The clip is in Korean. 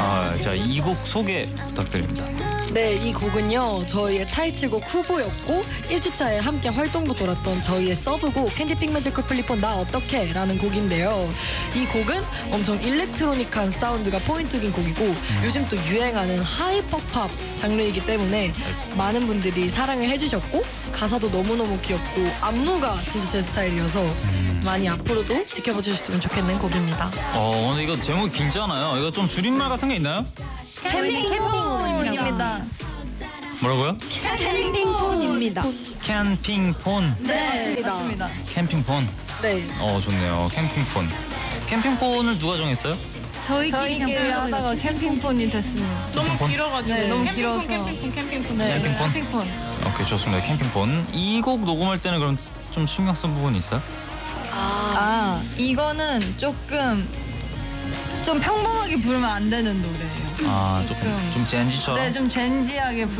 자, 이 곡 소개 부탁드립니다. 네, 이 곡은요 저희의 타이틀곡 후보였고 1주차에 함께 활동도 돌았던 저희의 서브곡 캔디 핑맨지컬 플리폰 나 어떡해 라는 곡인데요. 이 곡은 엄청 일렉트로닉한 사운드가 포인트인 곡이고 요즘 또 유행하는 하이퍼팝 장르이기 때문에 많은 분들이 사랑을 해주셨고 가사도 너무너무 귀엽고 안무가 진짜 제 스타일이어서 많이 앞으로도 지켜봐 주셨으면 좋겠는 곡입니다. 근데 이거 제목이 길잖아요. 이거 좀 줄임말 같은 게 있나요? 캠핑폰입니다. 뭐라고요? 캠핑폰입니다. 캠핑폰. 네, 맞습니다. 캠핑폰. 네. 좋네요. 캠핑폰. 캠핑폰을 누가 정했어요? 저희끼리 하다가 캠핑폰이 됐습니다. 캠핑폰? 길어가지고. 네, 너무 길어서. 캠핑폰. 네, 캠핑폰? 캠핑폰. 오케이, 좋습니다. 캠핑폰. 이 곡 녹음할 때는 그럼 좀 신경 쓴 부분이 있어요? 이거는 조금 좀 평범하게 부르면 안 되는 노래예요. 조금 좀 젠지처럼? 네, 좀 젠지하게